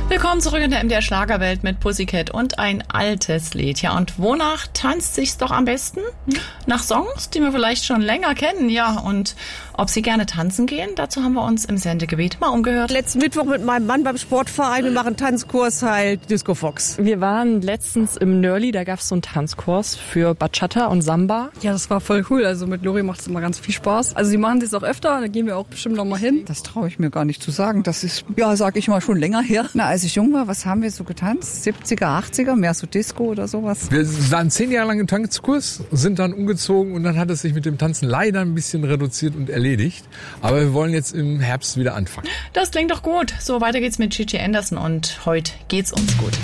Willkommen zurück in der MDR Schlagerwelt mit Pussycat und ein altes Lied. Ja, und wonach tanzt sich's doch am besten? Nach Songs, die wir vielleicht schon länger kennen, ja. Und ob Sie gerne tanzen gehen, dazu haben wir uns im Sendegebiet mal umgehört. Letzten Mittwoch mit meinem Mann beim Sportverein, wir machen Tanzkurs halt Disco Fox. Wir waren letztens im Nörli, da gab's so einen Tanzkurs für Bachata und Samba. Ja, das war voll cool. Also mit Lori macht es immer ganz viel Spaß. Also sie machen das auch öfter, da gehen wir auch bestimmt noch mal hin. Das traue ich mir gar nicht zu sagen. Das ist, ja, sag ich mal, schon länger her. Na, als ich jung war, was haben wir so getanzt? 70er, 80er, mehr so Disco oder sowas? Wir waren 10 Jahre lang im Tanzkurs, sind dann umgezogen und dann hat es sich mit dem Tanzen leider ein bisschen reduziert und erledigt. Aber wir wollen jetzt im Herbst wieder anfangen. Das klingt doch gut. So, weiter geht's mit Gigi Anderson und heute geht's uns gut.